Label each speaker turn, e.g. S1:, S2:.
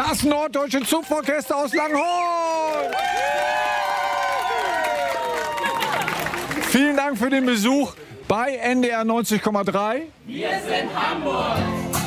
S1: Das Norddeutsche Zupforchester aus Langhorn. Vielen Dank für den Besuch bei NDR 90,3.
S2: Wir sind Hamburg.